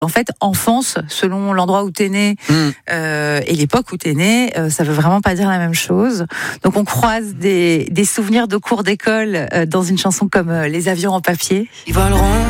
En fait, enfance, selon l'endroit où t'es né et l'époque où t'es né, ça veut vraiment pas dire la même chose. Donc on croise des souvenirs de cours d'école dans une chanson comme Les avions en papier. Ils voleront